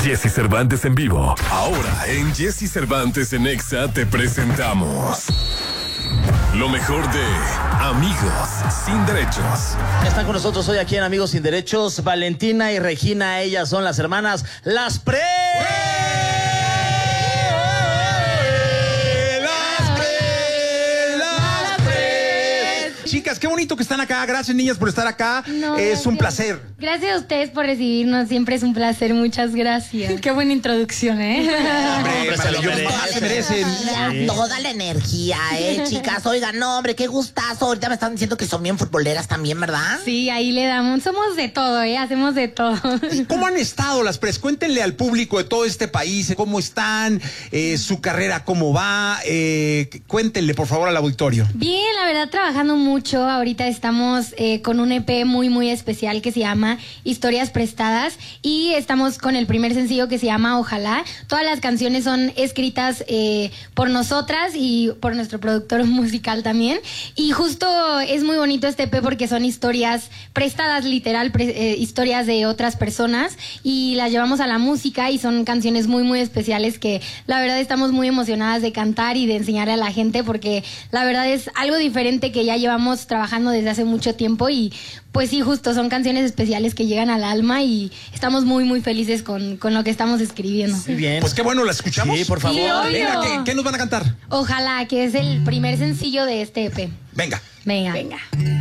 Jesse Cervantes en vivo. Ahora en Jesse Cervantes en Exa te presentamos lo mejor de Amigos Sin Derechos. Están con nosotros hoy aquí en Amigos Sin Derechos Valentina y Regina. Ellas son las hermanas Las Pre. Chicas, qué bonito que están acá. Gracias, niñas, por estar acá. Es un placer. Gracias a ustedes por recibirnos. Siempre es un placer. Muchas gracias. Qué buena introducción, ¿eh? Hombre, se lo se merecen. Sí. Toda la energía, chicas. Oigan, no, hombre, qué gustazo. Ahorita me están diciendo que son bien futboleras también, ¿verdad? Sí, ahí le damos. Somos de todo, hacemos de todo. ¿Cómo han estado las Pres? Cuéntenle al público de todo este país cómo están, su carrera cómo va. Cuéntenle, por favor, al auditorio. Bien, la verdad, trabajando mucho. Ahorita estamos con un EP muy, muy especial que se llama Historias Prestadas. Y estamos con el primer sencillo que se llama Ojalá. Todas las canciones son escritas por nosotras y por nuestro productor musical también. Y justo es muy bonito este EP porque son historias prestadas, literal, historias de otras personas. Y las llevamos a la música y son canciones muy, muy especiales que la verdad estamos muy emocionadas de cantar y de enseñarle a la gente porque la verdad es algo diferente que ya llevamos trabajando desde hace mucho tiempo y pues sí, justo son canciones especiales que llegan al alma y estamos muy, muy felices con lo que estamos escribiendo. Muy bien. Pues qué bueno, ¿la escuchamos? Sí, por favor. Sí, Venga, ¿qué nos van a cantar? Ojalá, que es el primer sencillo de este EP. Venga. Venga.